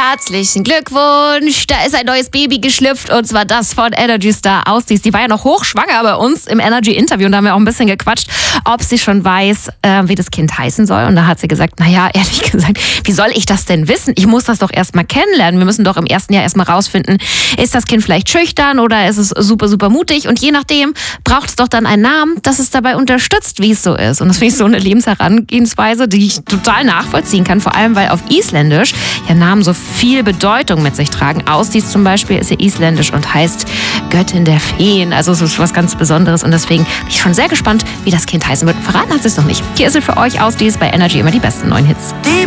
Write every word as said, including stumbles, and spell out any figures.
Herzlichen Glückwunsch, da ist ein neues Baby geschlüpft und zwar das von Energy Star Ausdies. Die war ja noch hochschwanger bei uns im Energy-Interview und da haben wir auch ein bisschen gequatscht, ob sie schon weiß, äh, wie das Kind heißen soll. Und da hat sie gesagt, naja, ehrlich gesagt, wie soll ich das denn wissen? Ich muss das doch erstmal kennenlernen. Wir müssen doch im ersten Jahr erstmal rausfinden, ist das Kind vielleicht schüchtern oder ist es super, super mutig? Und je nachdem braucht es doch dann einen Namen, das es dabei unterstützt, wie es so ist. Und das finde ich so eine Lebensherangehensweise, die ich total nachvollziehen kann, vor allem weil auf Isländisch ja Namen so viel Bedeutung mit sich tragen. Ausdies zum Beispiel ist ja isländisch und heißt Göttin der Feen. Also es ist was ganz Besonderes und deswegen bin ich schon sehr gespannt, wie das Kind heißen wird. Verraten hat sie es noch nicht. Hier ist sie für euch, Ausdies bei Energy, immer die besten neuen Hits.